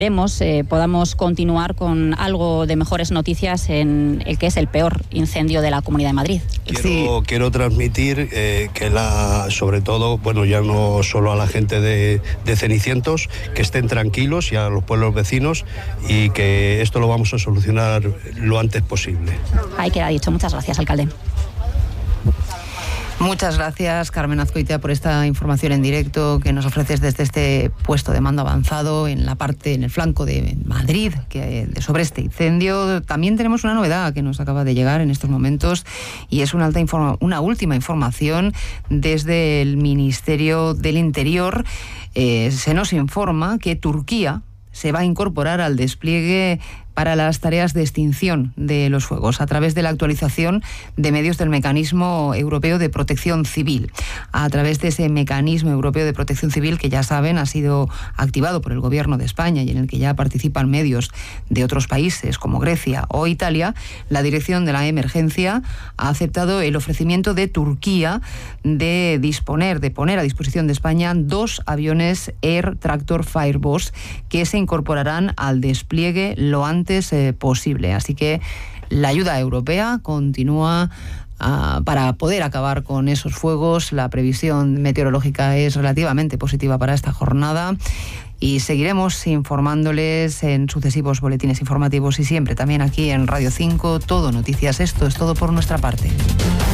podamos continuar con algo de mejores noticias en el que es el peor incendio de la Comunidad de Madrid. Quiero transmitir que sobre todo, bueno, ya no solo a la gente de Cenicientos, que estén tranquilos, y a los pueblos vecinos, y que esto lo vamos a solucionar lo antes posible. Ahí queda dicho. Muchas gracias, alcalde. Muchas gracias, Carmen Azcoitia, por esta información en directo que nos ofreces desde este puesto de mando avanzado en el flanco de Madrid, sobre este incendio. También tenemos una novedad que nos acaba de llegar en estos momentos, y es una última información desde el Ministerio del Interior. Se nos informa que Turquía se va a incorporar al despliegue para las tareas de extinción de los fuegos a través de la actualización de medios del Mecanismo Europeo de Protección Civil. A través de ese Mecanismo Europeo de Protección Civil, que ya saben ha sido activado por el Gobierno de España y en el que ya participan medios de otros países como Grecia o Italia, la Dirección de la Emergencia ha aceptado el ofrecimiento de Turquía de poner a disposición de España 2 aviones Air Tractor Fireboss que se incorporarán al despliegue lo antes posible. Así que la ayuda europea continúa para poder acabar con esos fuegos. La previsión meteorológica es relativamente positiva para esta jornada y seguiremos informándoles en sucesivos boletines informativos y siempre también aquí en Radio 5, Todo Noticias. Esto es todo por nuestra parte.